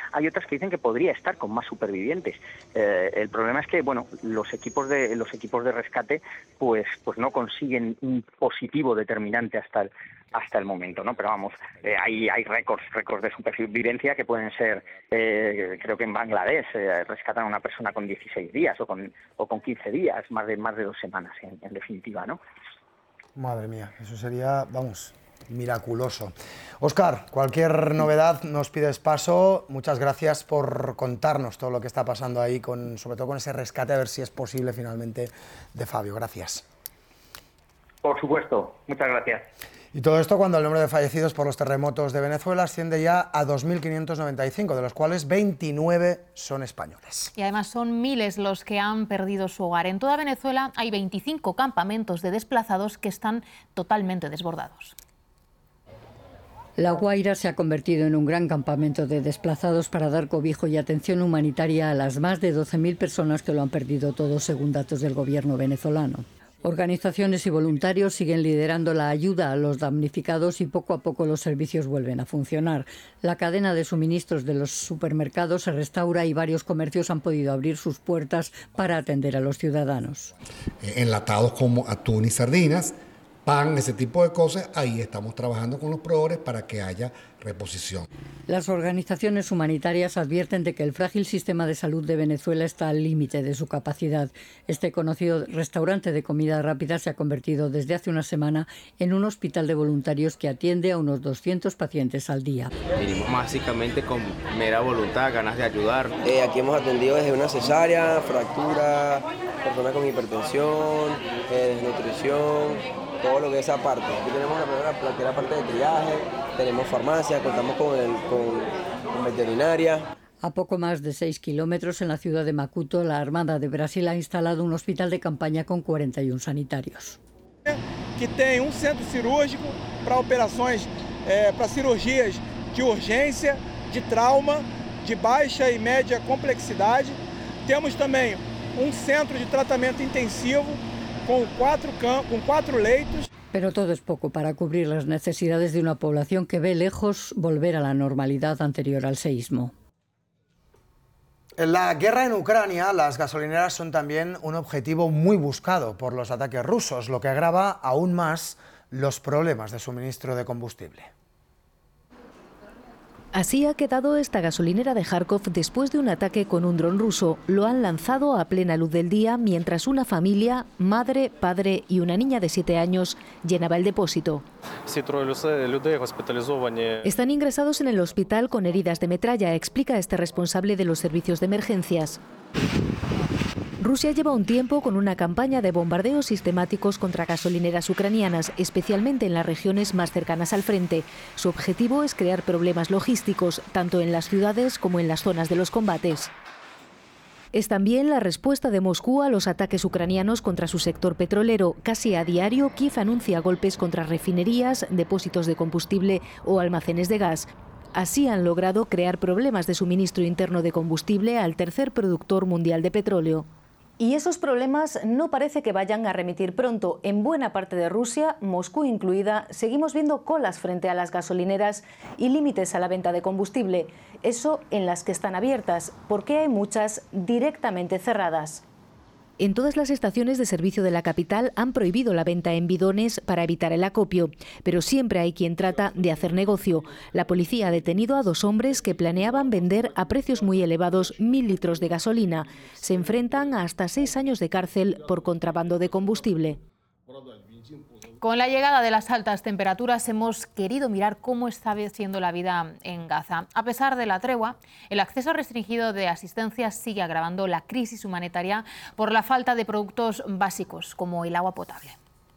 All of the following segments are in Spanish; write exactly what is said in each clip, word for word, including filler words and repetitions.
hay otras que dicen que podría estar con más supervivientes. Eh, el problema es que, bueno, los equipos de los equipos de rescate pues pues no consiguen un positivo determinante hasta el hasta el momento, ¿no? Pero vamos, eh, hay hay récords récords de supervivencia que pueden ser, eh, creo que en Bangladesh eh, rescatan a una persona con dieciséis días o con o con quince días, más de más de dos semanas en, en definitiva, ¿no? Madre mía, eso sería, vamos, miraculoso. Óscar, cualquier novedad nos pides paso. Muchas gracias por contarnos todo lo que está pasando ahí, con, sobre todo con ese rescate, a ver si es posible finalmente, de Fabio. Gracias. Por supuesto, muchas gracias. Y todo esto cuando el número de fallecidos por los terremotos de Venezuela asciende ya a dos mil quinientos noventa y cinco, de los cuales veintinueve son españoles. Y además son miles los que han perdido su hogar. En toda Venezuela hay veinticinco campamentos de desplazados que están totalmente desbordados. La Guaira se ha convertido en un gran campamento de desplazados para dar cobijo y atención humanitaria a las más de doce mil personas que lo han perdido todo, según datos del gobierno venezolano. Organizaciones y voluntarios siguen liderando la ayuda a los damnificados y poco a poco los servicios vuelven a funcionar. La cadena de suministros de los supermercados se restaura y varios comercios han podido abrir sus puertas para atender a los ciudadanos. Enlatados como atún y sardinas, pan, ese tipo de cosas, ahí estamos trabajando con los proveedores para que haya reposición. Las organizaciones humanitarias advierten de que el frágil sistema de salud de Venezuela está al límite de su capacidad. Este conocido restaurante de comida rápida se ha convertido desde hace una semana en un hospital de voluntarios que atiende a unos doscientos pacientes al día. Vinimos básicamente con mera voluntad, ganas de ayudar. Eh, aquí hemos atendido desde una cesárea, fractura, personas con hipertensión, eh, desnutrición, todo lo que es esa parte. Aquí tenemos la primera, la que es la parte de triaje, tenemos farmacia, contamos con, el, con, con veterinaria. A poco más de seis kilómetros, en la ciudad de Macuto, la Armada de Brasil ha instalado un hospital de campaña con cuarenta y uno sanitarios. Que tem um centro cirúrgico para operações, eh, para cirurgias de urgência, de trauma, de baixa e média complexidade. Temos também um centro de tratamento intensivo con cuatro, con cuatro leitos. Pero todo es poco para cubrir las necesidades de una población que ve lejos volver a la normalidad anterior al seísmo. En la guerra en Ucrania, las gasolineras son también un objetivo muy buscado por los ataques rusos, lo que agrava aún más los problemas de suministro de combustible. Así ha quedado esta gasolinera de Kharkov después de un ataque con un dron ruso. Lo han lanzado a plena luz del día mientras una familia, madre, padre y una niña de siete años llenaba el depósito. Están ingresados en el hospital con heridas de metralla, explica este responsable de los servicios de emergencias. Rusia lleva un tiempo con una campaña de bombardeos sistemáticos contra gasolineras ucranianas, especialmente en las regiones más cercanas al frente. Su objetivo es crear problemas logísticos, tanto en las ciudades como en las zonas de los combates. Es también la respuesta de Moscú a los ataques ucranianos contra su sector petrolero. Casi a diario, Kiev anuncia golpes contra refinerías, depósitos de combustible o almacenes de gas. Así han logrado crear problemas de suministro interno de combustible al tercer productor mundial de petróleo. Y esos problemas no parece que vayan a remitir pronto. En buena parte de Rusia, Moscú incluida, seguimos viendo colas frente a las gasolineras y límites a la venta de combustible. Eso en las que están abiertas, porque hay muchas directamente cerradas. En todas las estaciones de servicio de la capital han prohibido la venta en bidones para evitar el acopio, pero siempre hay quien trata de hacer negocio. La policía ha detenido a dos hombres que planeaban vender a precios muy elevados mil litros de gasolina. Se enfrentan a hasta seis años de cárcel por contrabando de combustible. Con la llegada de las altas temperaturas hemos querido mirar cómo está siendo la vida en Gaza. A pesar de la tregua, el acceso restringido de asistencia sigue agravando la crisis humanitaria por la falta de productos básicos como el agua potable.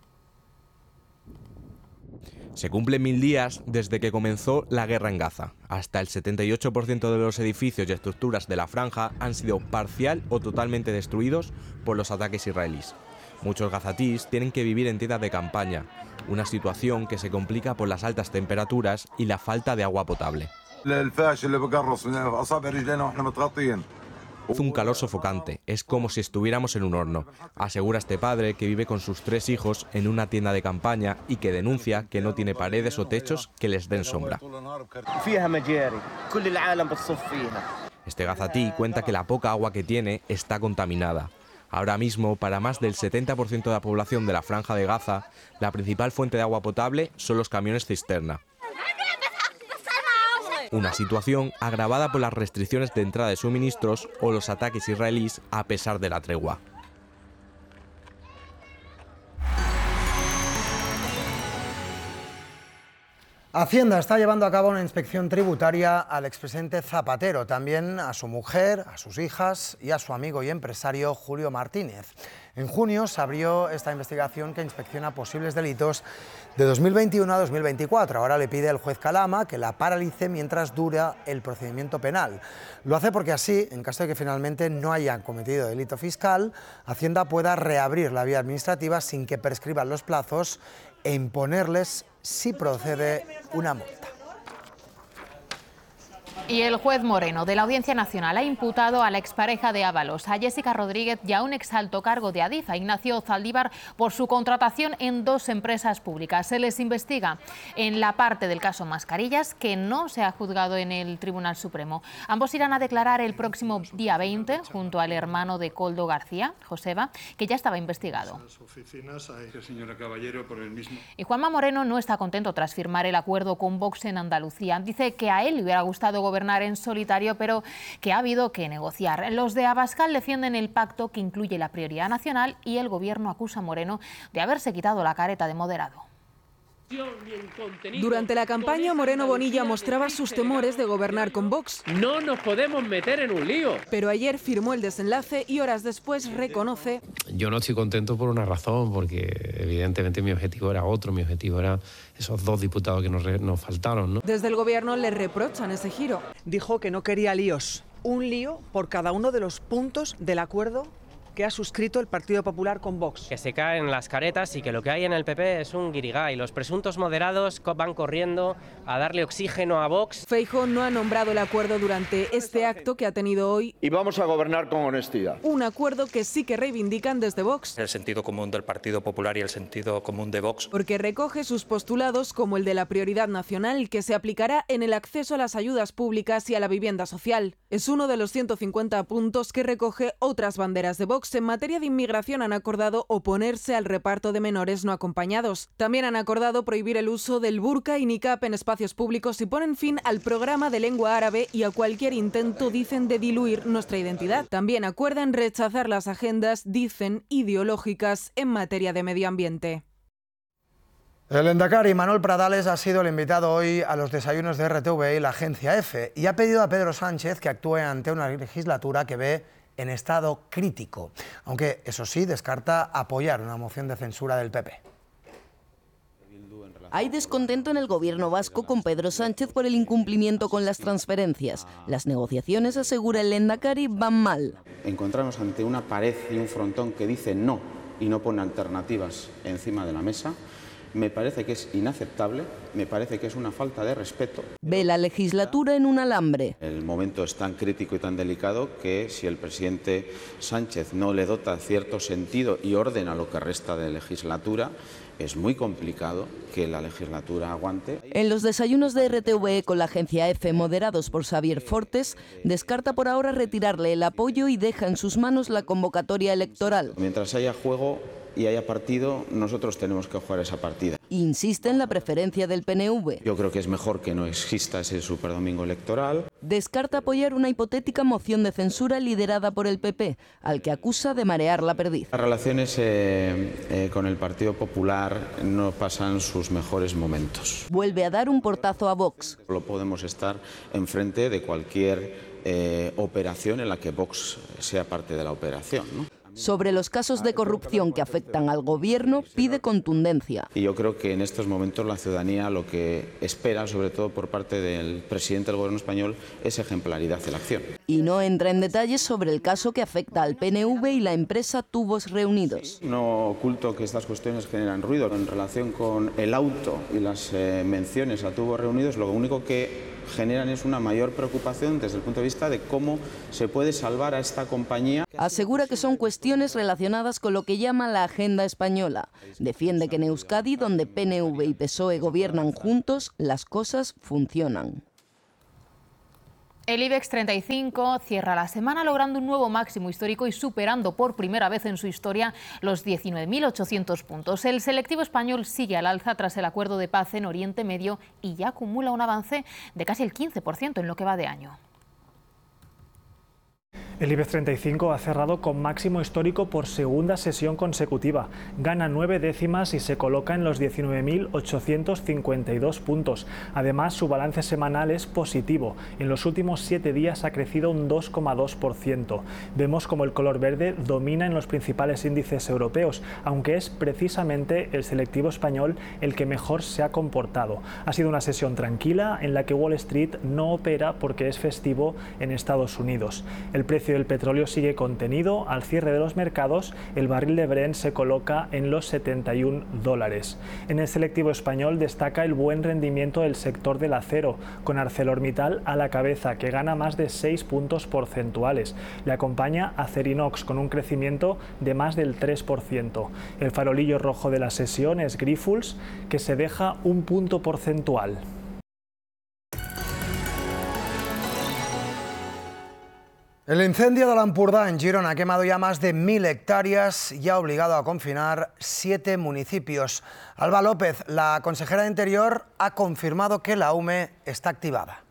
Se cumplen mil días desde que comenzó la guerra en Gaza. Hasta el setenta y ocho por ciento de los edificios y estructuras de la franja han sido parcial o totalmente destruidos por los ataques israelíes. Muchos gazatíes tienen que vivir en tiendas de campaña, una situación que se complica por las altas temperaturas y la falta de agua potable. Hace un calor sofocante, es como si estuviéramos en un horno, asegura este padre que vive con sus tres hijos en una tienda de campaña y que denuncia que no tiene paredes o techos que les den sombra. Este gazatí cuenta que la poca agua que tiene está contaminada. Ahora mismo, para más del setenta por ciento de la población de la Franja de Gaza, la principal fuente de agua potable son los camiones cisterna. Una situación agravada por las restricciones de entrada de suministros o los ataques israelíes a pesar de la tregua. Hacienda está llevando a cabo una inspección tributaria al expresidente Zapatero, también a su mujer, a sus hijas y a su amigo y empresario Julio Martínez. En junio se abrió esta investigación que inspecciona posibles delitos de dos mil veintiuno a dos mil veinticuatro. Ahora le pide el juez Calama que la paralice mientras dura el procedimiento penal. Lo hace porque así, en caso de que finalmente no hayan cometido delito fiscal, Hacienda pueda reabrir la vía administrativa sin que prescriban los plazos e imponerles, si procede, una multa. Y el juez Moreno de la Audiencia Nacional ha imputado a la expareja de Ábalos, a Jessica Rodríguez y a un exalto cargo de Adif, a Ignacio Zaldívar, por su contratación en dos empresas públicas. Se les investiga en la parte del caso Mascarillas, que no se ha juzgado en el Tribunal Supremo. Ambos irán a declarar el próximo día veinte, junto al hermano de Koldo García, Joseba, que ya estaba investigado. Y Juanma Moreno no está contento tras firmar el acuerdo con Vox en Andalucía. Dice que a él le hubiera gustado gobernar en solitario, pero que ha habido que negociar. Los de Abascal defienden el pacto que incluye la prioridad nacional y el gobierno acusa a Moreno de haberse quitado la careta de moderado. Durante la campaña, Moreno Bonilla mostraba sus temores de gobernar con Vox. No nos podemos meter en un lío. Pero ayer firmó el desenlace y horas después reconoce: yo no estoy contento por una razón, porque evidentemente mi objetivo era otro, mi objetivo era esos dos diputados que nos, nos faltaron, ¿no? Desde el gobierno le reprochan ese giro. Dijo que no quería líos, un lío por cada uno de los puntos del acuerdo que ha suscrito el Partido Popular con Vox. Que se caen las caretas y que lo que hay en el P P es un guirigay. Los presuntos moderados van corriendo a darle oxígeno a Vox. Feijóo no ha nombrado el acuerdo durante este acto que ha tenido hoy. Y vamos a gobernar con honestidad. Un acuerdo que sí que reivindican desde Vox. El sentido común del Partido Popular y el sentido común de Vox. Porque recoge sus postulados como el de la prioridad nacional, que se aplicará en el acceso a las ayudas públicas y a la vivienda social. Es uno de los ciento cincuenta puntos que recoge otras banderas de Vox. En materia de inmigración han acordado oponerse al reparto de menores no acompañados. También han acordado prohibir el uso del burka y niqab en espacios públicos y ponen fin al programa de lengua árabe y a cualquier intento, dicen, de diluir nuestra identidad. También acuerdan rechazar las agendas, dicen, ideológicas en materia de medio ambiente. El lehendakari Manuel Pradales ha sido el invitado hoy a los desayunos de R T V y la agencia EFE y ha pedido a Pedro Sánchez que actúe ante una legislatura que ve en estado crítico, aunque eso sí descarta apoyar una moción de censura del P P. Hay descontento en el gobierno vasco con Pedro Sánchez por el incumplimiento con las transferencias. Las negociaciones, asegura el lehendakari, van mal. Encontramos ante una pared y un frontón que dice no y no pone alternativas encima de la mesa. Me parece que es inaceptable, me parece que es una falta de respeto. Ve la legislatura en un alambre. El momento es tan crítico y tan delicado que si el presidente Sánchez no le dota cierto sentido y orden a lo que resta de legislatura, es muy complicado que la legislatura aguante. En los desayunos de R T V E con la agencia EFE, moderados por Xavier Fortes, descarta por ahora retirarle el apoyo y deja en sus manos la convocatoria electoral. Mientras haya juego y haya partido, nosotros tenemos que jugar esa partida. Insiste en la preferencia del P N V. Yo creo que es mejor que no exista ese superdomingo electoral. Descarta apoyar una hipotética moción de censura liderada por el P P, al que acusa de marear la perdiz. Las relaciones eh, eh, con el Partido Popular no pasan sus mejores momentos. Vuelve a dar un portazo a Vox. Solo podemos estar enfrente de cualquier eh, operación en la que Vox sea parte de la operación, ¿no? Sobre los casos de corrupción que afectan al gobierno, pide contundencia. Y yo creo que en estos momentos la ciudadanía lo que espera, sobre todo por parte del presidente del gobierno español, es ejemplaridad en la acción. Y no entra en detalles sobre el caso que afecta al P N V y la empresa Tubos Reunidos. No oculto que estas cuestiones generan ruido. En relación con el auto y las eh, menciones a Tubos Reunidos, lo único que generan es una mayor preocupación desde el punto de vista de cómo se puede salvar a esta compañía. Asegura que son cuestiones relacionadas con lo que llama la agenda española. Defiende que en Euskadi, donde P N V y P S O E gobiernan juntos, las cosas funcionan. El IBEX treinta y cinco cierra la semana logrando un nuevo máximo histórico y superando por primera vez en su historia los diecinueve mil ochocientos puntos. El selectivo español sigue al alza tras el acuerdo de paz en Oriente Medio y ya acumula un avance de casi el quince por ciento en lo que va de año. El IBEX treinta y cinco ha cerrado con máximo histórico por segunda sesión consecutiva. Gana nueve décimas y se coloca en los diecinueve mil ochocientos cincuenta y dos puntos. Además, su balance semanal es positivo. En los últimos siete días ha crecido un dos coma dos por ciento. Vemos como el color verde domina en los principales índices europeos, aunque es precisamente el selectivo español el que mejor se ha comportado. Ha sido una sesión tranquila en la que Wall Street no opera porque es festivo en Estados Unidos. El precio del petróleo sigue contenido. Al cierre de los mercados, el barril de Brent se coloca en los setenta y un dólares. En el selectivo español destaca el buen rendimiento del sector del acero, con ArcelorMittal a la cabeza, que gana más de seis puntos porcentuales. Le acompaña Acerinox con un crecimiento de más del tres por ciento. El farolillo rojo de la sesión es Grifols, que se deja un punto porcentual. El incendio de l'Empordà en Girona ha quemado ya más de mil hectáreas y ha obligado a confinar siete municipios. Alba López, la consejera de Interior, ha confirmado que la U M E está activada.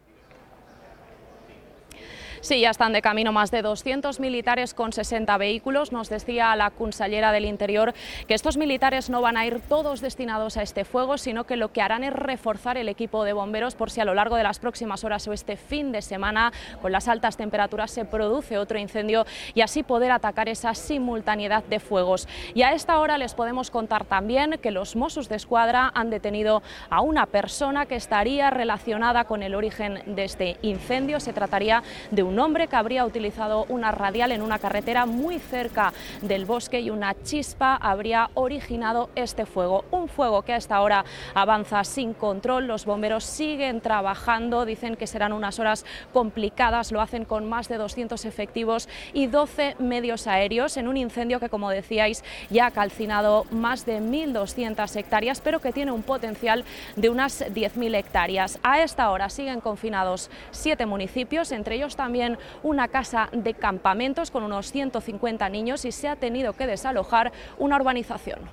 Sí, ya están de camino más de doscientos militares con sesenta vehículos. Nos decía la consellera del Interior que estos militares no van a ir todos destinados a este fuego, sino que lo que harán es reforzar el equipo de bomberos por si a lo largo de las próximas horas o este fin de semana, con las altas temperaturas, se produce otro incendio y así poder atacar esa simultaneidad de fuegos. Y a esta hora les podemos contar también que los Mossos d'Esquadra han detenido a una persona que estaría relacionada con el origen de este incendio. Se trataría de un un hombre que habría utilizado una radial en una carretera muy cerca del bosque y una chispa habría originado este fuego. Un fuego que a esta hora avanza sin control. Los bomberos siguen trabajando, dicen que serán unas horas complicadas, lo hacen con más de doscientos efectivos y doce medios aéreos en un incendio que, como decíais, ya ha calcinado más de mil doscientas hectáreas, pero que tiene un potencial de unas diez mil hectáreas. A esta hora siguen confinados siete municipios, entre ellos también una casa de campamentos con unos ciento cincuenta niños, y se ha tenido que desalojar una urbanización.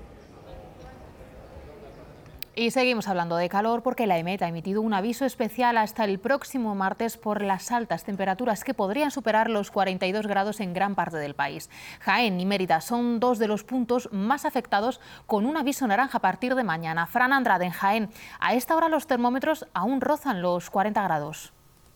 Y seguimos hablando de calor porque la EMET ha emitido un aviso especial hasta el próximo martes por las altas temperaturas que podrían superar los cuarenta y dos grados en gran parte del país. Jaén y Mérida son dos de los puntos más afectados, con un aviso naranja a partir de mañana. Fran Andrade, en Jaén, a esta hora los termómetros aún rozan los cuarenta grados.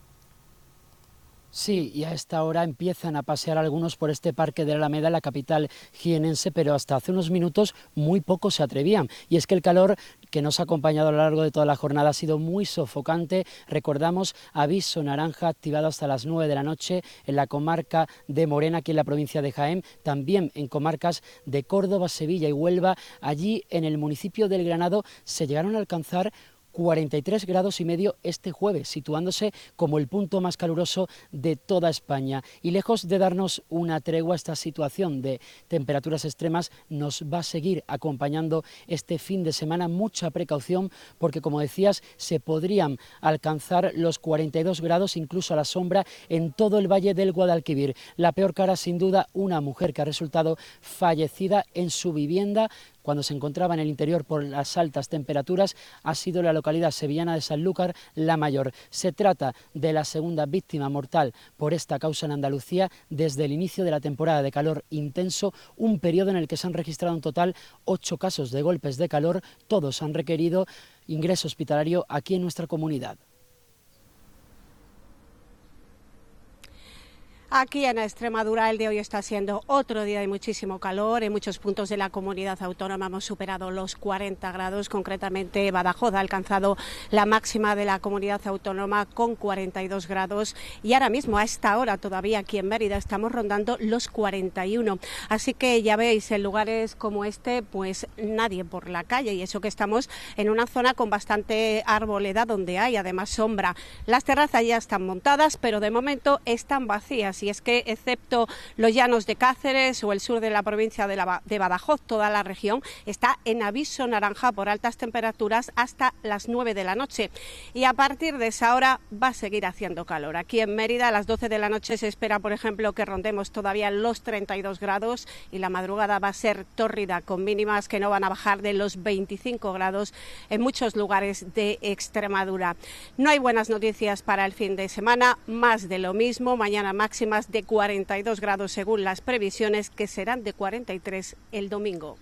Sí, y a esta hora empiezan a pasear algunos por este parque de la Alameda, la capital jienense, pero hasta hace unos minutos muy pocos se atrevían. Y es que el calor que nos ha acompañado a lo largo de toda la jornada ha sido muy sofocante. Recordamos, aviso naranja activado hasta las nueve de la noche en la comarca de Morena, aquí en la provincia de Jaén, también en comarcas de Córdoba, Sevilla y Huelva. Allí en el municipio del Granado se llegaron a alcanzar cuarenta y tres grados y medio este jueves, situándose como el punto más caluroso de toda España. Y lejos de darnos una tregua, esta situación de temperaturas extremas nos va a seguir acompañando este fin de semana. Mucha precaución porque, como decías, se podrían alcanzar los cuarenta y dos grados, incluso a la sombra, en todo el valle del Guadalquivir. La peor cara, sin duda, una mujer que ha resultado fallecida en su vivienda cuando se encontraba en el interior por las altas temperaturas. Ha sido la localidad sevillana de Sanlúcar la mayor. Se trata de la segunda víctima mortal por esta causa en Andalucía desde el inicio de la temporada de calor intenso, un periodo en el que se han registrado en total ocho casos de golpes de calor. Todos han requerido ingreso hospitalario aquí en nuestra comunidad. Aquí en Extremadura el de hoy está siendo otro día de muchísimo calor. En muchos puntos de la comunidad autónoma hemos superado los cuarenta grados. Concretamente Badajoz ha alcanzado la máxima de la comunidad autónoma con cuarenta y dos grados. Y ahora mismo, a esta hora todavía aquí en Mérida, estamos rondando los cuarenta y uno. Así que ya veis, en lugares como este, pues nadie por la calle. Y eso que estamos en una zona con bastante arboleda donde hay además sombra. Las terrazas ya están montadas, pero de momento están vacías. Y es que, excepto los llanos de Cáceres o el sur de la provincia de, la, de Badajoz, toda la región está en aviso naranja por altas temperaturas hasta las nueve de la noche. Y a partir de esa hora va a seguir haciendo calor. Aquí en Mérida a las doce de la noche se espera, por ejemplo, que rondemos todavía los treinta y dos grados y la madrugada va a ser tórrida, con mínimas que no van a bajar de los veinticinco grados en muchos lugares de Extremadura. No hay buenas noticias para el fin de semana, más de lo mismo. Mañana máxima de cuarenta y dos grados según las previsiones, que serán de cuarenta y tres el domingo.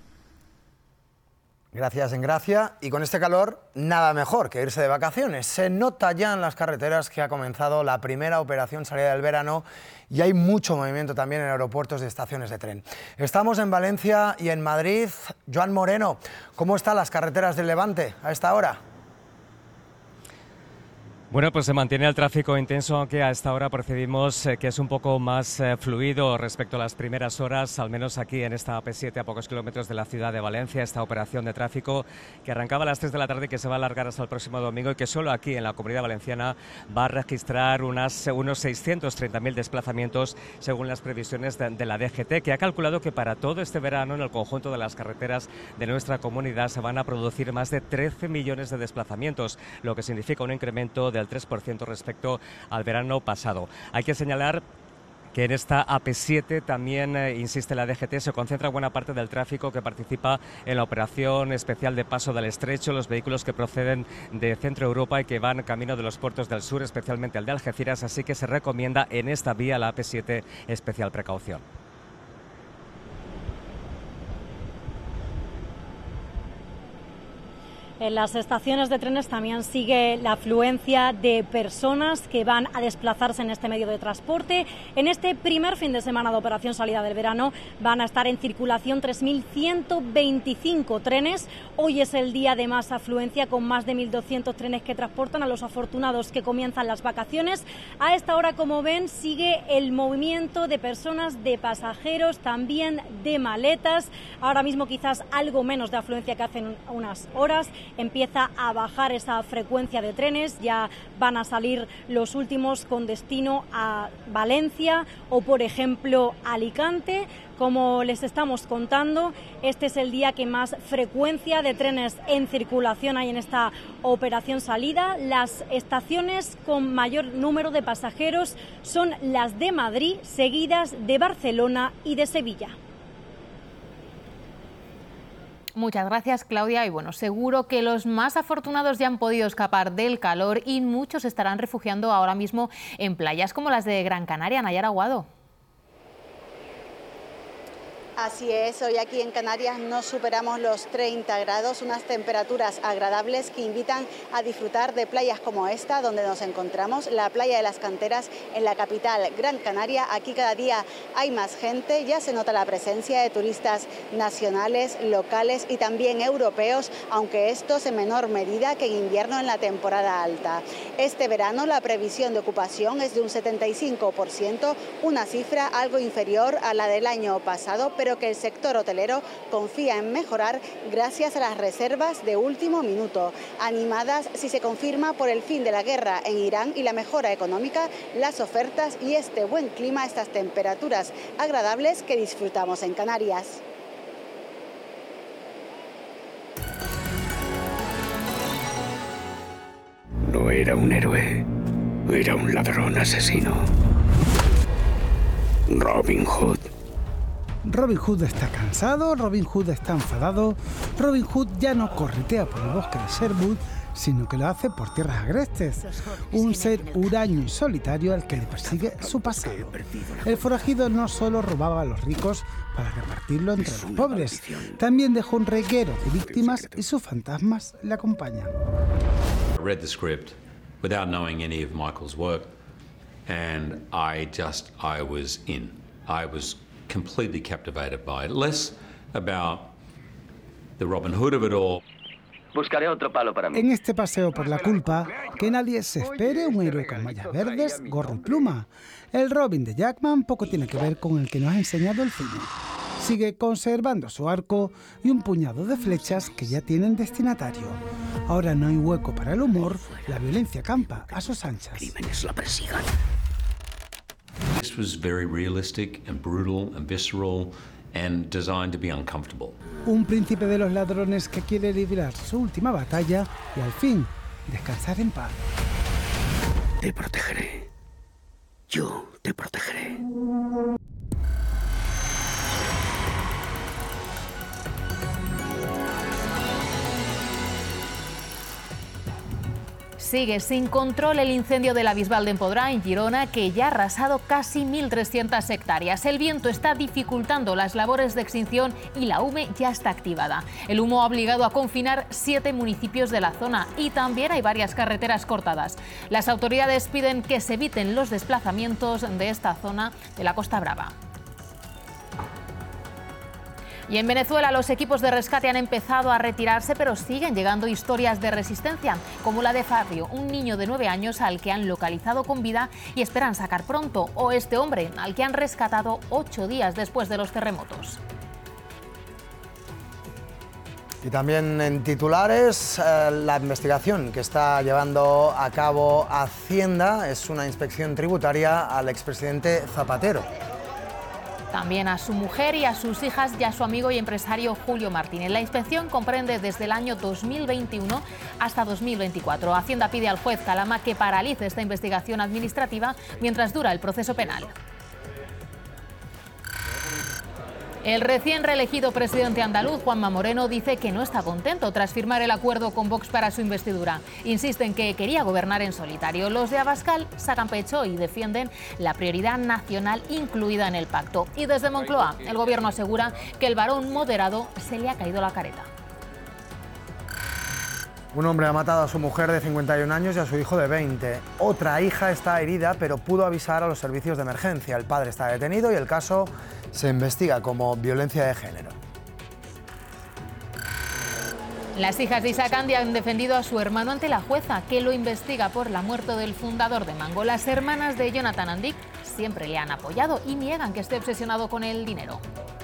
Gracias, Engracia. Y con este calor, nada mejor que irse de vacaciones. Se nota ya en las carreteras que ha comenzado la primera operación salida del verano y hay mucho movimiento también en aeropuertos y estaciones de tren. Estamos en Valencia y en Madrid. Joan Moreno, ¿cómo están las carreteras del Levante a esta hora? Bueno, pues se mantiene el tráfico intenso, aunque a esta hora percibimos eh, que es un poco más eh, fluido respecto a las primeras horas, al menos aquí en esta A P siete, a pocos kilómetros de la ciudad de Valencia, esta operación de tráfico que arrancaba a las tres de la tarde y que se va a alargar hasta el próximo domingo y que solo aquí en la Comunidad Valenciana va a registrar unas, unos seiscientos treinta mil desplazamientos según las previsiones de, de la D G T, que ha calculado que para todo este verano en el conjunto de las carreteras de nuestra comunidad se van a producir más de trece millones de desplazamientos, lo que significa un incremento del tres por ciento respecto al verano pasado. Hay que señalar que en esta A P siete también, eh, insiste la D G T, se concentra buena parte del tráfico que participa en la operación especial de paso del Estrecho, los vehículos que proceden de Centro Europa y que van camino de los puertos del sur, especialmente el de Algeciras, así que se recomienda en esta vía, la A P siete, especial precaución. En las estaciones de trenes también sigue la afluencia de personas que van a desplazarse en este medio de transporte. En este primer fin de semana de operación salida del verano van a estar en circulación tres mil ciento veinticinco trenes. Hoy es el día de más afluencia, con más de mil doscientos trenes que transportan a los afortunados que comienzan las vacaciones. A esta hora, como ven, sigue el movimiento de personas, de pasajeros, también de maletas. Ahora mismo quizás algo menos de afluencia que hace unas horas. Empieza a bajar esa frecuencia de trenes, ya van a salir los últimos con destino a Valencia o, por ejemplo, Alicante. Como les estamos contando, este es el día que más frecuencia de trenes en circulación hay en esta operación salida. Las estaciones con mayor número de pasajeros son las de Madrid, seguidas de Barcelona y de Sevilla. Muchas gracias, Claudia. Y bueno, seguro que los más afortunados ya han podido escapar del calor y muchos se estarán refugiando ahora mismo en playas como las de Gran Canaria. Nayara Aguado. Así es, hoy aquí en Canarias no superamos los treinta grados, unas temperaturas agradables que invitan a disfrutar de playas como esta, donde nos encontramos, la playa de las Canteras, en la capital Gran Canaria. Aquí cada día hay más gente, ya se nota la presencia de turistas nacionales, locales y también europeos, aunque estos en menor medida que en invierno en la temporada alta. Este verano la previsión de ocupación es de un setenta y cinco por ciento, una cifra algo inferior a la del año pasado, pero pero que el sector hotelero confía en mejorar gracias a las reservas de último minuto, animadas, si se confirma, por el fin de la guerra en Irán y la mejora económica, las ofertas y este buen clima, estas temperaturas agradables que disfrutamos en Canarias. No era un héroe, era un ladrón asesino. Robin Hood. Robin Hood está cansado, Robin Hood está enfadado, Robin Hood ya no corretea por el bosque de Sherwood, sino que lo hace por tierras agrestes. Un ser huraño y solitario al que le persigue su pasado. El forajido no solo robaba a los ricos para repartirlo entre los pobres, también dejó un reguero de víctimas y sus fantasmas le acompañan. I read the script without knowing any of Michael's work. and I just, I was in. I was completely captivated by it. Less about the Robin Hood of it all. Buscaré otro palo para mí. En este paseo por la culpa, que nadie se espere un héroe con mallas verdes, gorro y pluma. El Robin de Jackman poco tiene que ver con el que nos ha enseñado el cine. Sigue conservando su arco y un puñado de flechas que ya tienen destinatario. Ahora no hay hueco para el humor, la violencia campa a sus anchas. Crímenes lo persigan. This was very realistic and brutal and visceral and designed to be uncomfortable. Un príncipe de los ladrones que quiere librar su última batalla y al fin descansar en paz. Te protegeré. Yo te protegeré. Sigue sin control el incendio de la Bisbal de Empordà, en Girona, que ya ha arrasado casi mil trescientas hectáreas. El viento está dificultando las labores de extinción y la U M E ya está activada. El humo ha obligado a confinar siete municipios de la zona y también hay varias carreteras cortadas. Las autoridades piden que se eviten los desplazamientos de esta zona de la Costa Brava. Y en Venezuela los equipos de rescate han empezado a retirarse, pero siguen llegando historias de resistencia, como la de Fabio, un niño de nueve años al que han localizado con vida y esperan sacar pronto, o este hombre al que han rescatado ocho días después de los terremotos. Y también en titulares, eh, la investigación que está llevando a cabo Hacienda es una inspección tributaria al expresidente Zapatero. También a su mujer y a sus hijas y a su amigo y empresario Julio Martínez. La inspección comprende desde el año dos mil veintiuno hasta dos mil veinticuatro. Hacienda pide al juez Calama que paralice esta investigación administrativa mientras dura el proceso penal. El recién reelegido presidente andaluz, Juanma Moreno, dice que no está contento tras firmar el acuerdo con Vox para su investidura. Insiste en que quería gobernar en solitario. Los de Abascal sacan pecho y defienden la prioridad nacional incluida en el pacto. Y desde Moncloa, el gobierno asegura que el varón moderado se le ha caído la careta. Un hombre ha matado a su mujer de cincuenta y un años y a su hijo de veinte. Otra hija está herida, pero pudo avisar a los servicios de emergencia. El padre está detenido y el caso se investiga como violencia de género. Las hijas de Isaac Andy han defendido a su hermano ante la jueza, que lo investiga por la muerte del fundador de Mango. Las hermanas de Jonathan Andy siempre le han apoyado y niegan que esté obsesionado con el dinero.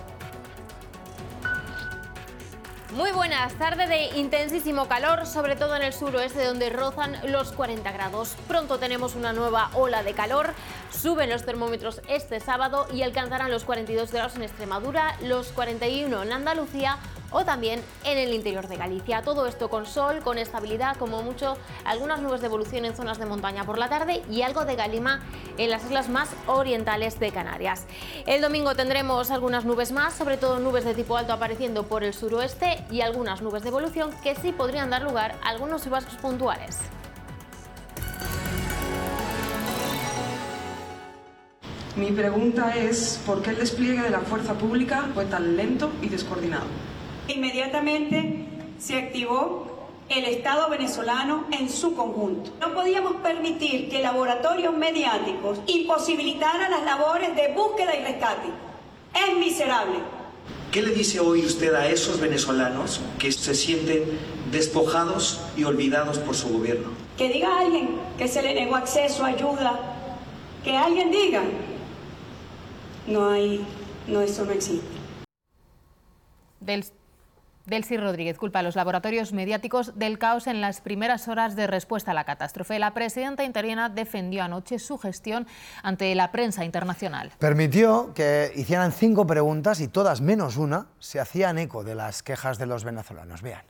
Muy buenas, tarde de intensísimo calor, sobre todo en el suroeste donde rozan los cuarenta grados. Pronto tenemos una nueva ola de calor, suben los termómetros este sábado y alcanzarán los cuarenta y dos grados en Extremadura, los cuarenta y uno en Andalucía o también en el interior de Galicia. Todo esto con sol, con estabilidad, como mucho algunas nubes de evolución en zonas de montaña por la tarde y algo de calima en las islas más orientales de Canarias. El domingo tendremos algunas nubes más, sobre todo nubes de tipo alto apareciendo por el suroeste y algunas nubes de evolución que sí podrían dar lugar a algunos chubascos puntuales. Mi pregunta es, ¿por qué el despliegue de la fuerza pública fue tan lento y descoordinado? Inmediatamente se activó el Estado venezolano en su conjunto. No podíamos permitir que laboratorios mediáticos imposibilitaran las labores de búsqueda y rescate. Es miserable. ¿Qué le dice hoy usted a esos venezolanos que se sienten despojados y olvidados por su gobierno? Que diga alguien que se le negó acceso, ayuda, que alguien diga, no hay, no, eso no existe. Del Delcy Rodríguez culpa a los laboratorios mediáticos del caos en las primeras horas de respuesta a la catástrofe. La presidenta interina defendió anoche su gestión ante la prensa internacional. Permitió que hicieran cinco preguntas y todas menos una se hacían eco de las quejas de los venezolanos. Vean.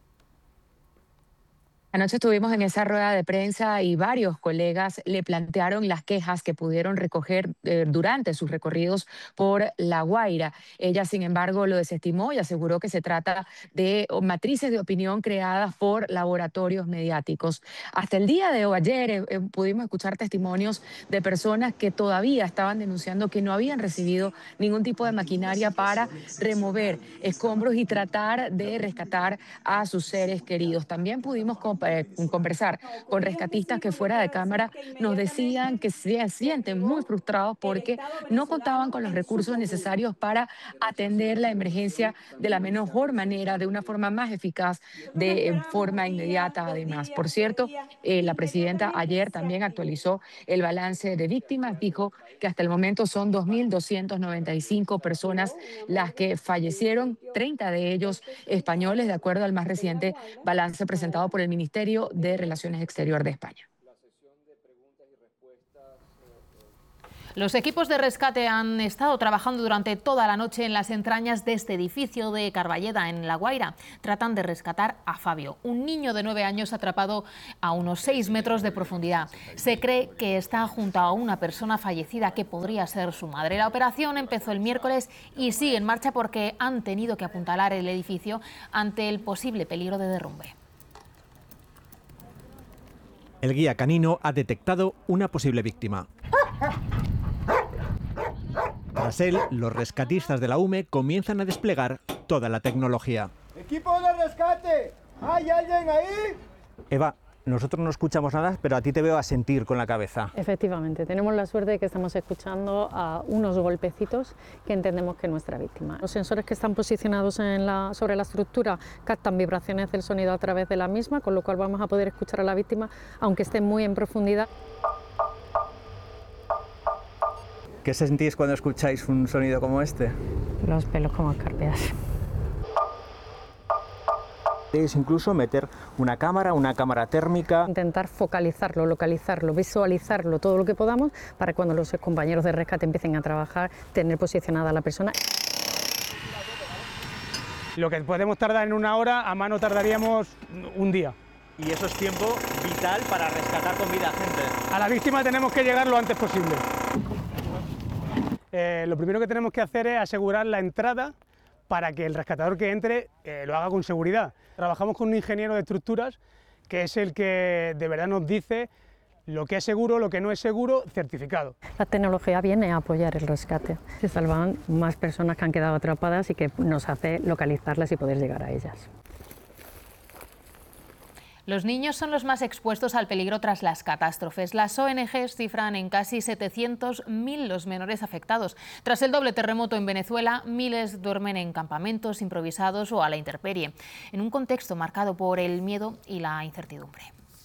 Anoche estuvimos en esa rueda de prensa y varios colegas le plantearon las quejas que pudieron recoger eh, durante sus recorridos por La Guaira. Ella, sin embargo, lo desestimó y aseguró que se trata de matrices de opinión creadas por laboratorios mediáticos. Hasta el día de hoy, ayer, eh, eh, pudimos escuchar testimonios de personas que todavía estaban denunciando que no habían recibido ningún tipo de maquinaria para remover escombros y tratar de rescatar a sus seres queridos. También pudimos compartir eh, conversar con rescatistas que fuera de cámara nos decían que se sienten muy frustrados porque no contaban con los recursos necesarios para atender la emergencia de la mejor manera, de una forma más eficaz, de forma inmediata además. Por cierto, eh, la presidenta ayer también actualizó el balance de víctimas, dijo que hasta el momento son dos mil doscientas noventa y cinco personas las que fallecieron, treinta de ellos españoles, de acuerdo al más reciente balance presentado por el Ministerio de Relaciones Exteriores de España. Los equipos de rescate han estado trabajando durante toda la noche en las entrañas de este edificio de Carballeda, en La Guaira. Tratan de rescatar a Fabio, un niño de nueve años atrapado a unos seis metros de profundidad. Se cree que está junto a una persona fallecida que podría ser su madre. La operación empezó el miércoles y sigue en marcha porque han tenido que apuntalar el edificio ante el posible peligro de derrumbe. El guía canino ha detectado una posible víctima. Tras él, los rescatistas de la U M E comienzan a desplegar toda la tecnología. ¡Equipo de rescate! ¿Hay alguien ahí? Eva, nosotros no escuchamos nada, pero a ti te veo asentir con la cabeza. Efectivamente, tenemos la suerte de que estamos escuchando a unos golpecitos que entendemos que es nuestra víctima. Los sensores que están posicionados en la, sobre la estructura captan vibraciones del sonido a través de la misma, con lo cual vamos a poder escuchar a la víctima aunque esté muy en profundidad. ¿Qué sentís cuando escucháis un sonido como este? Los pelos como escarpias. Podéis incluso meter una cámara, una cámara térmica. Intentar focalizarlo, localizarlo, visualizarlo, todo lo que podamos, para cuando los compañeros de rescate empiecen a trabajar, tener posicionada a la persona. Lo que podemos tardar en una hora, a mano tardaríamos un día. Y eso es tiempo vital para rescatar con vida a gente. A la víctima tenemos que llegar lo antes posible. Eh, lo primero que tenemos que hacer es asegurar la entrada para que el rescatador que entre eh, lo haga con seguridad. Trabajamos con un ingeniero de estructuras que es el que de verdad nos dice lo que es seguro, lo que no es seguro, certificado. La tecnología viene a apoyar el rescate. Se salvan más personas que han quedado atrapadas y que nos hace localizarlas y poder llegar a ellas. Los niños son los más expuestos al peligro tras las catástrofes. Las O N Ges cifran en casi setecientos mil los menores afectados. Tras el doble terremoto en Venezuela, miles duermen en campamentos improvisados o a la intemperie, en un contexto marcado por el miedo y la incertidumbre.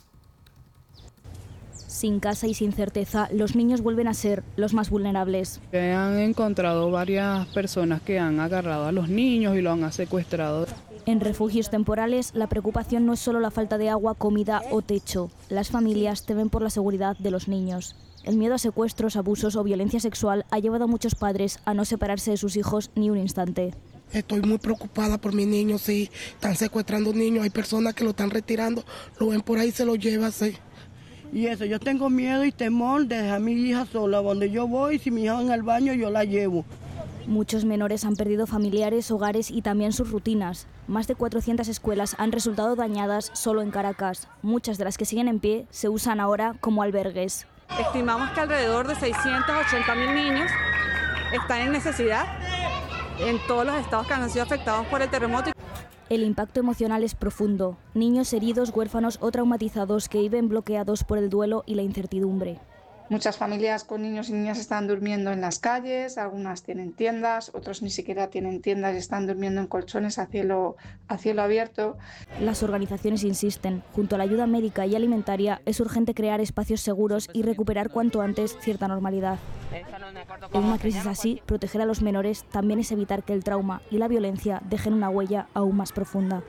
Sin casa y sin certeza, los niños vuelven a ser los más vulnerables. Han encontrado varias personas que han agarrado a los niños y los han secuestrado. En refugios temporales, la preocupación no es solo la falta de agua, comida o techo. Las familias temen por la seguridad de los niños. El miedo a secuestros, abusos o violencia sexual ha llevado a muchos padres a no separarse de sus hijos ni un instante. Estoy muy preocupada por mis niños, sí. Están secuestrando niños, hay personas que lo están retirando, lo ven por ahí, se lo llevan, sí. Y eso, yo tengo miedo y temor de dejar a mi hija sola. Donde yo voy, si mi hija en el baño, yo la llevo. Muchos menores han perdido familiares, hogares y también sus rutinas. Más de cuatrocientas escuelas han resultado dañadas solo en Caracas. Muchas de las que siguen en pie se usan ahora como albergues. Estimamos que alrededor de seiscientos ochenta mil niños están en necesidad en todos los estados que han sido afectados por el terremoto. El impacto emocional es profundo. Niños heridos, huérfanos o traumatizados que viven bloqueados por el duelo y la incertidumbre. Muchas familias con niños y niñas están durmiendo en las calles, algunas tienen tiendas, otros ni siquiera tienen tiendas y están durmiendo en colchones a cielo, a cielo abierto. Las organizaciones insisten, junto a la ayuda médica y alimentaria, es urgente crear espacios seguros y recuperar cuanto antes cierta normalidad. En una crisis así, proteger a los menores también es evitar que el trauma y la violencia dejen una huella aún más profunda.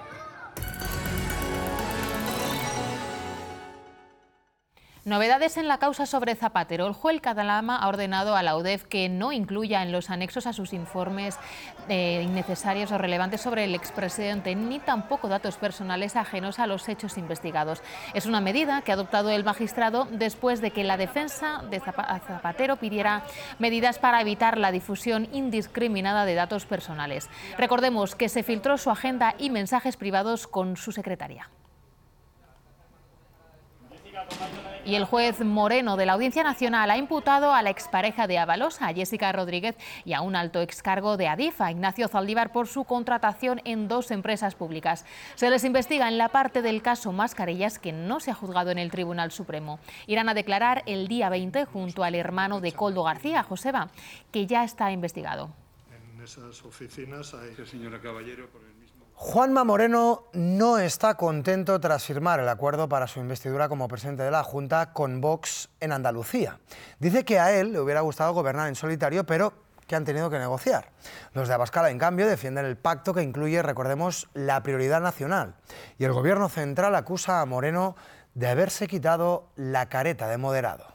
Novedades en la causa sobre Zapatero. El juez catalán ha ordenado a la U D E F que no incluya en los anexos a sus informes eh, innecesarios o relevantes sobre el expresidente, ni tampoco datos personales ajenos a los hechos investigados. Es una medida que ha adoptado el magistrado después de que la defensa de Zapatero pidiera medidas para evitar la difusión indiscriminada de datos personales. Recordemos que se filtró su agenda y mensajes privados con su secretaria. Y el juez Moreno de la Audiencia Nacional ha imputado a la expareja de Ábalos, a Jessica Rodríguez, y a un alto excargo de Adif, a Ignacio Zaldívar, por su contratación en dos empresas públicas. Se les investiga en la parte del caso Mascarillas que no se ha juzgado en el Tribunal Supremo. Irán a declarar el día veinte junto al hermano de Koldo García, Joseba, que ya está investigado. En esas oficinas hay... Señora Caballero, por el mismo... Juanma Moreno no está contento tras firmar el acuerdo para su investidura como presidente de la Junta con Vox en Andalucía. Dice que a él le hubiera gustado gobernar en solitario, pero que han tenido que negociar. Los de Abascal, en cambio, defienden el pacto que incluye, recordemos, la prioridad nacional. Y el Gobierno central acusa a Moreno de haberse quitado la careta de moderado.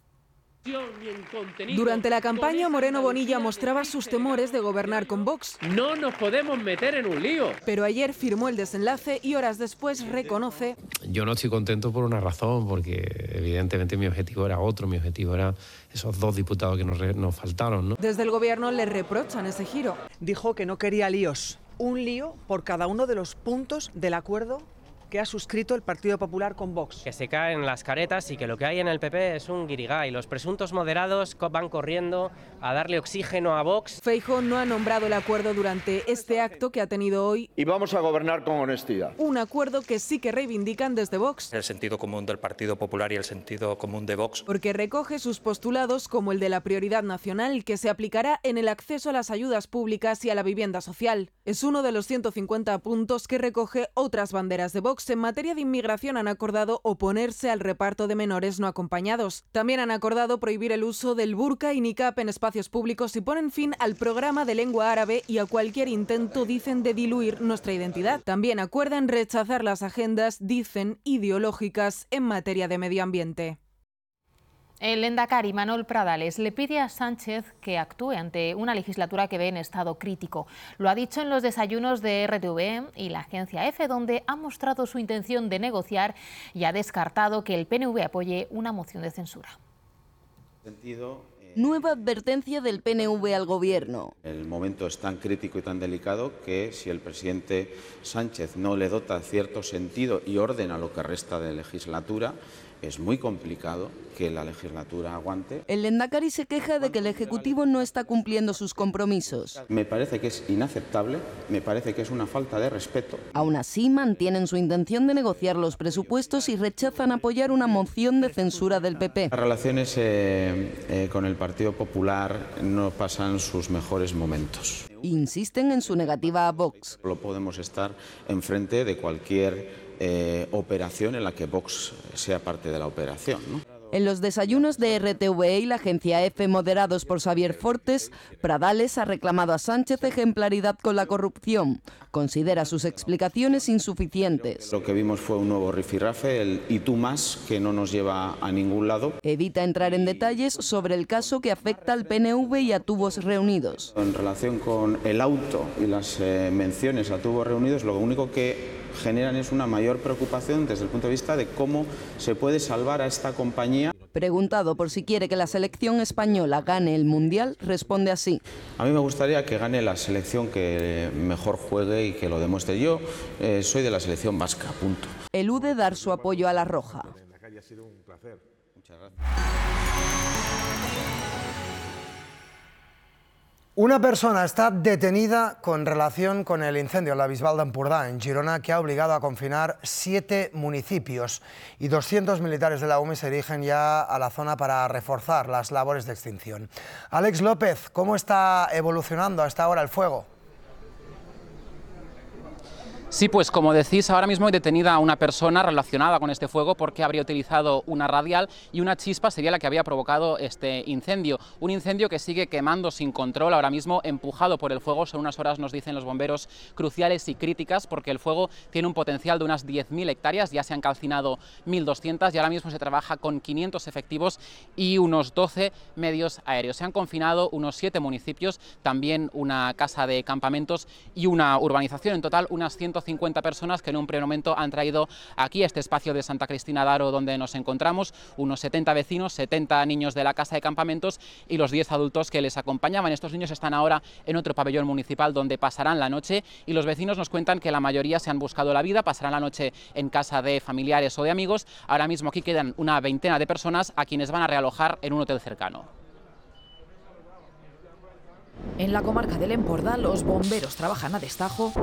Durante la campaña, Moreno Bonilla mostraba sus temores de gobernar con Vox. No nos podemos meter en un lío. Pero ayer firmó el desenlace y horas después reconoce... Yo no estoy contento por una razón, porque evidentemente mi objetivo era otro, mi objetivo era esos dos diputados que nos, nos faltaron, ¿no? Desde el Gobierno le reprochan ese giro. Dijo que no quería líos, un lío por cada uno de los puntos del acuerdo que ha suscrito el Partido Popular con Vox. Que se caen las caretas y que lo que hay en el P P es un guirigay. Los presuntos moderados van corriendo a darle oxígeno a Vox. Feijóo no ha nombrado el acuerdo durante este acto que ha tenido hoy. Y vamos a gobernar con honestidad. Un acuerdo que sí que reivindican desde Vox. El sentido común del Partido Popular y el sentido común de Vox. Porque recoge sus postulados como el de la prioridad nacional que se aplicará en el acceso a las ayudas públicas y a la vivienda social. Es uno de los ciento cincuenta puntos que recoge otras banderas de Vox. En materia de inmigración han acordado oponerse al reparto de menores no acompañados. También han acordado prohibir el uso del burka y niqab en espacios públicos y ponen fin al programa de lengua árabe y a cualquier intento, dicen, de diluir nuestra identidad. También acuerdan rechazar las agendas, dicen, ideológicas en materia de medio ambiente. El lehendakari Manuel Pradales le pide a Sánchez que actúe ante una legislatura que ve en estado crítico. Lo ha dicho en los desayunos de R T V E y la agencia EFE, donde ha mostrado su intención de negociar y ha descartado que el P N V apoye una moción de censura. Sentido, eh... Nueva advertencia del P N V al Gobierno. El momento es tan crítico y tan delicado que si el presidente Sánchez no le dota cierto sentido y orden a lo que resta de legislatura, es muy complicado que la legislatura aguante. El lehendakari se queja de que el Ejecutivo no está cumpliendo sus compromisos. Me parece que es inaceptable, me parece que es una falta de respeto. Aún así, mantienen su intención de negociar los presupuestos y rechazan apoyar una moción de censura del P P. Las relaciones eh, eh, con el Partido Popular no pasan sus mejores momentos. Insisten en su negativa a Vox. No podemos estar enfrente de cualquier Eh, operación en la que Vox sea parte de la operación, ¿no? En los desayunos de R T V E y la agencia EFE, moderados por Xavier Fortes, Pradales ha reclamado a Sánchez ejemplaridad con la corrupción. Considera sus explicaciones insuficientes. Lo que vimos fue un nuevo rifirrafe, el y tú más, que no nos lleva a ningún lado. Evita entrar en detalles sobre el caso que afecta al P N V y a Tubos Reunidos. En relación con el auto y las eh, menciones a Tubos Reunidos, lo único que generan es una mayor preocupación desde el punto de vista de cómo se puede salvar a esta compañía. Preguntado por si quiere que la selección española gane el Mundial, responde así. A mí me gustaría que gane la selección que mejor juegue y que lo demuestre. Yo eh, soy de la selección vasca, punto. Elude dar su apoyo a la roja. Ha sido un placer. Muchas gracias. Una persona está detenida con relación con el incendio en la Bisbal d'Empordà, en Girona, que ha obligado a confinar siete municipios, y doscientos militares de la U M E se dirigen ya a la zona para reforzar las labores de extinción. Alex López, ¿cómo está evolucionando hasta ahora el fuego? Sí, pues como decís, ahora mismo hay detenida a una persona relacionada con este fuego porque habría utilizado una radial y una chispa sería la que había provocado este incendio. Un incendio que sigue quemando sin control ahora mismo, empujado por el fuego. Son unas horas, nos dicen los bomberos, cruciales y críticas porque el fuego tiene un potencial de unas diez mil hectáreas, ya se han calcinado mil doscientas y ahora mismo se trabaja con quinientos efectivos y unos doce medios aéreos. Se han confinado unos siete municipios, también una casa de campamentos y una urbanización, en total unas ciento ciento cincuenta personas que en un primer momento han traído aquí a este espacio de Santa Cristina de Aro donde nos encontramos, unos setenta vecinos, setenta niños de la casa de campamentos y los diez adultos que les acompañaban. Estos niños están ahora en otro pabellón municipal donde pasarán la noche y los vecinos nos cuentan que la mayoría se han buscado la vida, pasarán la noche en casa de familiares o de amigos. Ahora mismo aquí quedan una veintena de personas a quienes van a realojar en un hotel cercano. En la comarca del Empordà, los bomberos trabajan a destajo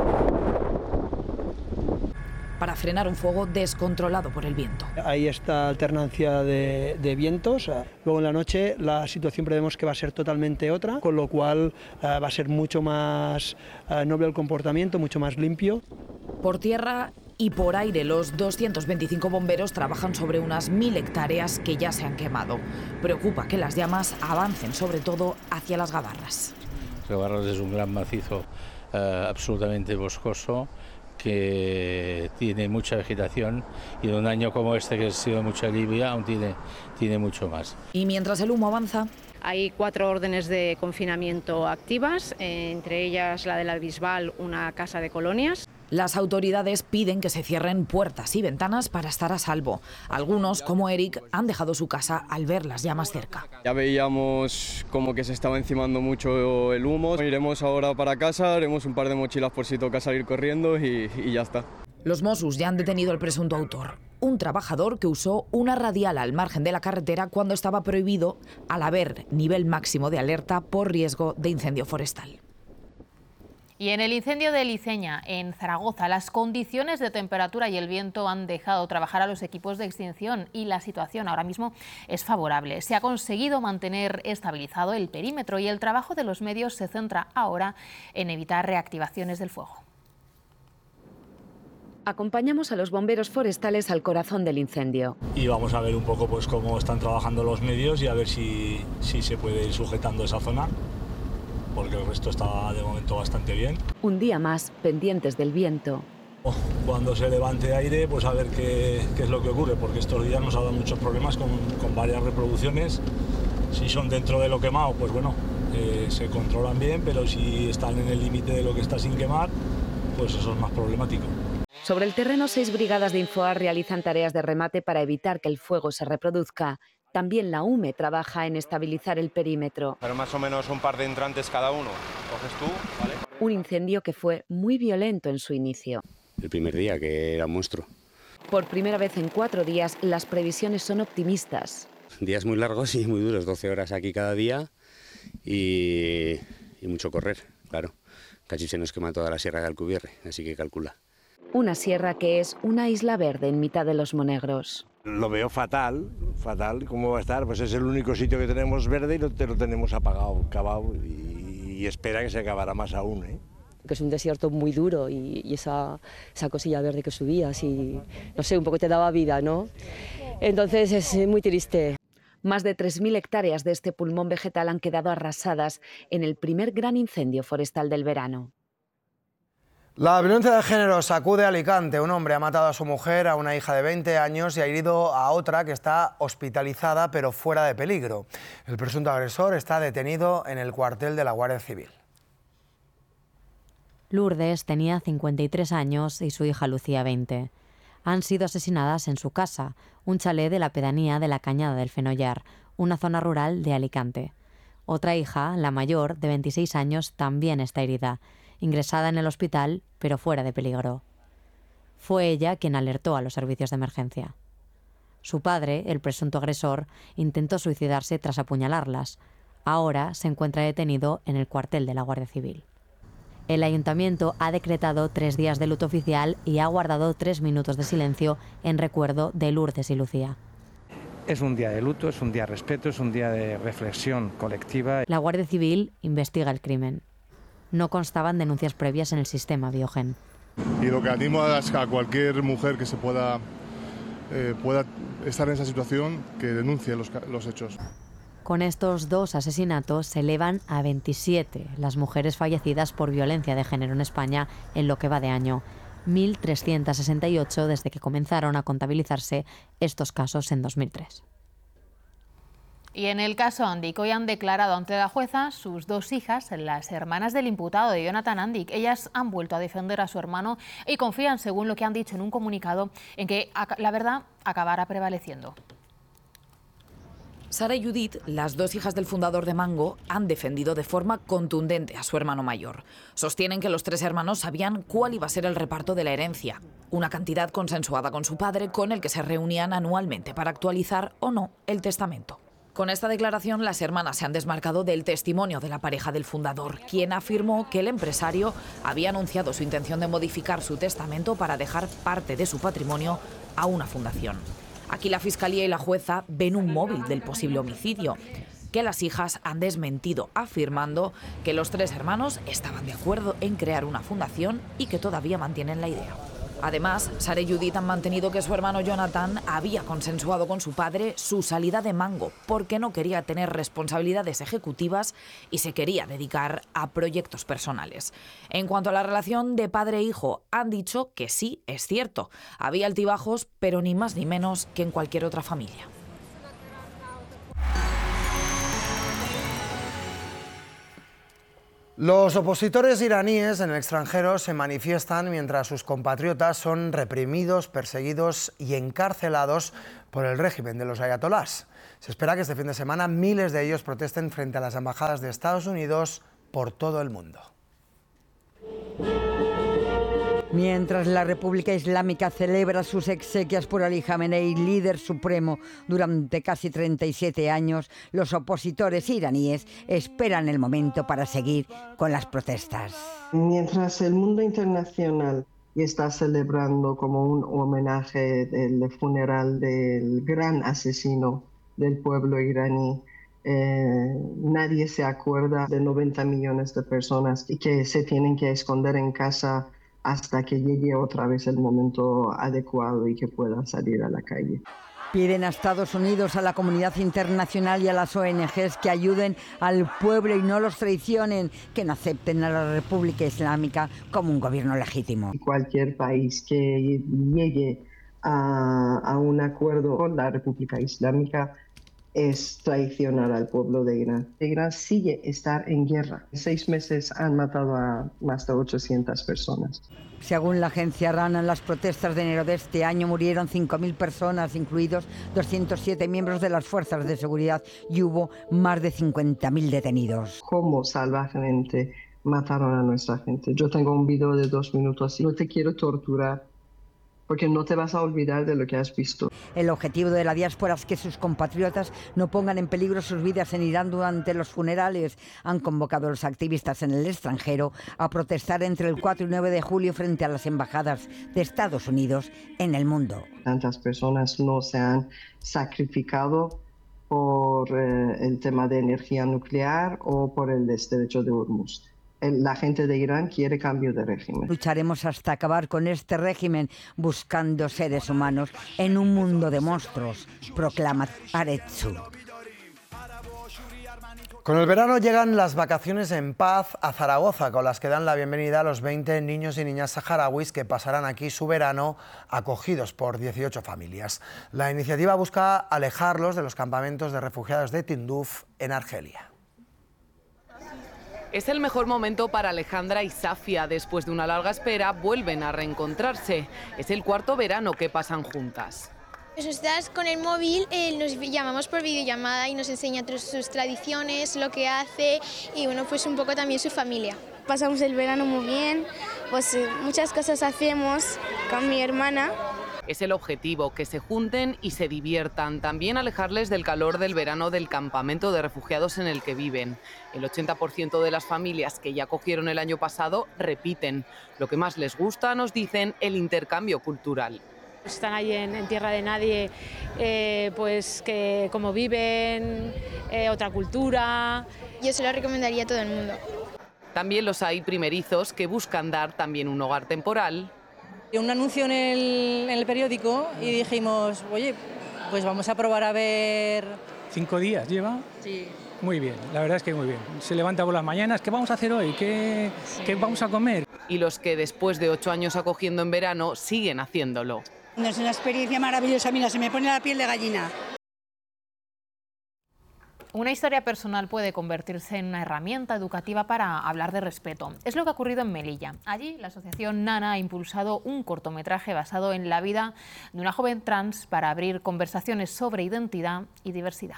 para frenar un fuego descontrolado por el viento. Hay esta alternancia de, de vientos. Luego en la noche la situación prevemos que va a ser totalmente otra, con lo cual uh, va a ser mucho más uh, noble el comportamiento, mucho más limpio. Por tierra y por aire, los doscientos veinticinco bomberos trabajan sobre unas mil hectáreas que ya se han quemado. Preocupa que las llamas avancen sobre todo hacia las Gavarras. Gavarras es un gran macizo uh, absolutamente boscoso, que tiene mucha vegetación y en un año como este, que ha sido mucha lluvia, aún tiene, tiene mucho más. Y mientras el humo avanza, hay cuatro órdenes de confinamiento activas, eh, entre ellas la de la Bisbal, una casa de colonias. Las autoridades piden que se cierren puertas y ventanas para estar a salvo. Algunos, como Eric, han dejado su casa al ver las llamas cerca. Ya veíamos como que se estaba encimando mucho el humo. Iremos ahora para casa, haremos un par de mochilas por si toca salir corriendo y, y ya está. Los Mossos ya han detenido al presunto autor, un trabajador que usó una radial al margen de la carretera cuando estaba prohibido al haber nivel máximo de alerta por riesgo de incendio forestal. Y en el incendio de Liceña, en Zaragoza, las condiciones de temperatura y el viento han dejado trabajar a los equipos de extinción y la situación ahora mismo es favorable. Se ha conseguido mantener estabilizado el perímetro y el trabajo de los medios se centra ahora en evitar reactivaciones del fuego. Acompañamos a los bomberos forestales al corazón del incendio. Y vamos a ver un poco pues cómo están trabajando los medios y a ver si, si se puede ir sujetando esa zona, porque el resto está de momento bastante bien. Un día más pendientes del viento. Cuando se levante aire, pues a ver qué, qué es lo que ocurre, porque estos días nos ha dado muchos problemas con, con varias reproducciones. Si son dentro de lo quemado, pues bueno, eh, se controlan bien, pero si están en el límite de lo que está sin quemar, pues eso es más problemático. Sobre el terreno, seis brigadas de Infoar realizan tareas de remate para evitar que el fuego se reproduzca. También la U M E trabaja en estabilizar el perímetro. Pero más o menos un par de entrantes cada uno. Coges tú, ¿vale? Un incendio que fue muy violento en su inicio. El primer día, que era un monstruo. Por primera vez en cuatro días, las previsiones son optimistas. Días muy largos y muy duros, doce horas aquí cada día y, y mucho correr, claro. Casi se nos quema toda la sierra de Alcubierre, así que calcula. Una sierra que es una isla verde en mitad de los Monegros. Lo veo fatal, fatal. ¿Cómo va a estar? Pues es el único sitio que tenemos verde y lo, lo tenemos apagado, cavado, y, y espera que se acabará más aún, ¿eh? Que es un desierto muy duro y, y esa, esa cosilla verde que subías y, no sé, un poco te daba vida, ¿no? Entonces es muy triste. Más de tres mil hectáreas de este pulmón vegetal han quedado arrasadas en el primer gran incendio forestal del verano. La violencia de género sacude a Alicante. Un hombre ha matado a su mujer, a una hija de veinte años y ha herido a otra que está hospitalizada pero fuera de peligro. El presunto agresor está detenido en el cuartel de la Guardia Civil. Lourdes tenía cincuenta y tres años y su hija Lucía veinte. Han sido asesinadas en su casa, un chalet de la pedanía de la Cañada del Fenollar, una zona rural de Alicante. Otra hija, la mayor, de veintiséis años, también está herida, ingresada en el hospital, pero fuera de peligro. Fue ella quien alertó a los servicios de emergencia. Su padre, el presunto agresor, intentó suicidarse tras apuñalarlas. Ahora se encuentra detenido en el cuartel de la Guardia Civil. El ayuntamiento ha decretado tres días de luto oficial y ha guardado tres minutos de silencio en recuerdo de Lourdes y Lucía. Es un día de luto, es un día de respeto, es un día de reflexión colectiva. La Guardia Civil investiga el crimen. No constaban denuncias previas en el sistema Biogen. Y lo que animo a cualquier mujer que se pueda, eh, pueda estar en esa situación, que denuncie los, los hechos. Con estos dos asesinatos se elevan a veintisiete las mujeres fallecidas por violencia de género en España en lo que va de año. mil trescientos sesenta y ocho desde que comenzaron a contabilizarse estos casos en dos mil tres. Y en el caso Andic, hoy han declarado ante la jueza sus dos hijas, las hermanas del imputado de Jonathan Andic. Ellas han vuelto a defender a su hermano y confían, según lo que han dicho en un comunicado, en que la verdad acabará prevaleciendo. Sara y Judith, las dos hijas del fundador de Mango, han defendido de forma contundente a su hermano mayor. Sostienen que los tres hermanos sabían cuál iba a ser el reparto de la herencia, una cantidad consensuada con su padre, con el que se reunían anualmente para actualizar o no el testamento. Con esta declaración, las hermanas se han desmarcado del testimonio de la pareja del fundador, quien afirmó que el empresario había anunciado su intención de modificar su testamento para dejar parte de su patrimonio a una fundación. Aquí la Fiscalía y la jueza ven un móvil del posible homicidio, que las hijas han desmentido, afirmando que los tres hermanos estaban de acuerdo en crear una fundación y que todavía mantienen la idea. Además, Sara y Judith han mantenido que su hermano Jonathan había consensuado con su padre su salida de Mango porque no quería tener responsabilidades ejecutivas y se quería dedicar a proyectos personales. En cuanto a la relación de padre e hijo, han dicho que sí, es cierto. Había altibajos, pero ni más ni menos que en cualquier otra familia. Los opositores iraníes en el extranjero se manifiestan mientras sus compatriotas son reprimidos, perseguidos y encarcelados por el régimen de los ayatolás. Se espera que este fin de semana miles de ellos protesten frente a las embajadas de Estados Unidos por todo el mundo. Mientras la República Islámica celebra sus exequias por Ali Khamenei, líder supremo durante casi treinta y siete años, los opositores iraníes esperan el momento para seguir con las protestas. Mientras el mundo internacional está celebrando como un homenaje del funeral del gran asesino del pueblo iraní, Eh, nadie se acuerda de noventa millones de personas que se tienen que esconder en casa hasta que llegue otra vez el momento adecuado y que puedan salir a la calle. Piden a Estados Unidos, a la comunidad internacional y a las O N Ges que ayuden al pueblo y no los traicionen, que no acepten a la República Islámica como un gobierno legítimo. Cualquier país que llegue a, a un acuerdo con la República Islámica es traicionar al pueblo de Irán. Irán sigue estar en guerra. En seis meses han matado a más de ochocientas personas. Según la agencia RANA, en las protestas de enero de este año murieron cinco mil personas, incluidos doscientos siete miembros de las fuerzas de seguridad, y hubo más de cincuenta mil detenidos. ¿Cómo salvajemente mataron a nuestra gente? Yo tengo un video de dos minutos y no te quiero torturar, porque no te vas a olvidar de lo que has visto. El objetivo de la diáspora es que sus compatriotas no pongan en peligro sus vidas en Irán durante los funerales. Han convocado a los activistas en el extranjero a protestar entre el cuatro y nueve de julio frente a las embajadas de Estados Unidos en el mundo. Tantas personas no se han sacrificado por eh, el tema de energía nuclear o por el estrecho de Hormuz. La gente de Irán quiere cambio de régimen. Lucharemos hasta acabar con este régimen buscando seres humanos en un mundo de monstruos, proclama Aretsu. Con el verano llegan las vacaciones en paz a Zaragoza, con las que dan la bienvenida a los veinte niños y niñas saharauis que pasarán aquí su verano acogidos por dieciocho familias. La iniciativa busca alejarlos de los campamentos de refugiados de Tinduf en Argelia. Es el mejor momento para Alejandra y Safia. Después de una larga espera, vuelven a reencontrarse. Es el cuarto verano que pasan juntas. Pues estás con el móvil, eh, nos llamamos por videollamada y nos enseña sus tradiciones, lo que hace y bueno, pues un poco también su familia. Pasamos el verano muy bien, pues muchas cosas hacemos con mi hermana. Es el objetivo, que se junten y se diviertan. También alejarles del calor del verano del campamento de refugiados en el que viven. El ochenta por ciento de las familias que ya acogieron el año pasado repiten. Lo que más les gusta, nos dicen, el intercambio cultural. Están allí en, en tierra de nadie, eh, pues que cómo viven, eh, otra cultura. Yo se lo recomendaría a todo el mundo. También los hay primerizos que buscan dar también un hogar temporal. Un anuncio en el, en el periódico y dijimos, oye, pues vamos a probar a ver... ¿Cinco días lleva? Sí. Muy bien, la verdad es que muy bien. Se levanta por las mañanas, ¿qué vamos a hacer hoy? ¿Qué, sí. ¿Qué vamos a comer? Y los que después de ocho años acogiendo en verano siguen haciéndolo. Es una experiencia maravillosa, mira, se me pone la piel de gallina. Una historia personal puede convertirse en una herramienta educativa para hablar de respeto. Es lo que ha ocurrido en Melilla. Allí, la asociación Nana ha impulsado un cortometraje basado en la vida de una joven trans para abrir conversaciones sobre identidad y diversidad.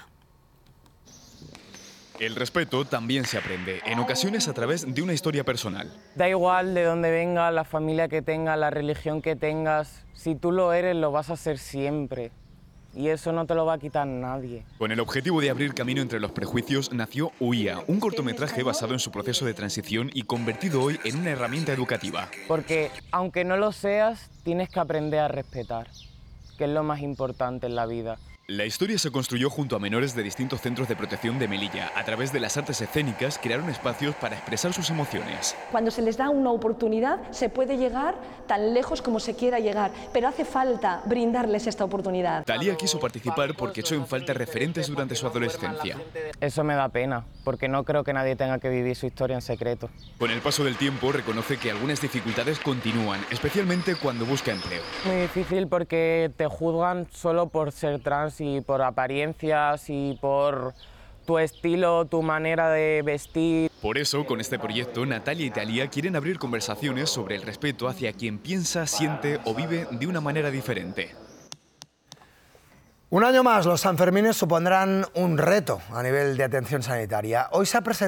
El respeto también se aprende, en ocasiones a través de una historia personal. Da igual de dónde vengas, la familia que tengas, la religión que tengas, si tú lo eres, lo vas a ser siempre. Y eso no te lo va a quitar nadie. Con el objetivo de abrir camino entre los prejuicios, nació Huía, un cortometraje basado en su proceso de transición y convertido hoy en una herramienta educativa. Porque aunque no lo seas, tienes que aprender a respetar, que es lo más importante en la vida. La historia se construyó junto a menores de distintos centros de protección de Melilla. A través de las artes escénicas crearon espacios para expresar sus emociones. Cuando se les da una oportunidad se puede llegar tan lejos como se quiera llegar, pero hace falta brindarles esta oportunidad. Talía quiso participar porque echó en falta referentes durante su adolescencia. Eso me da pena, porque no creo que nadie tenga que vivir su historia en secreto. Con el paso del tiempo reconoce que algunas dificultades continúan, especialmente cuando busca empleo. Muy difícil porque te juzgan solo por ser trans y por apariencias y por tu estilo, tu manera de vestir. Por eso, con este proyecto, Natalia y Talía quieren abrir conversaciones sobre el respeto hacia quien piensa, siente o vive de una manera diferente. Un año más, los Sanfermines supondrán un reto a nivel de atención sanitaria. Hoy se ha presentado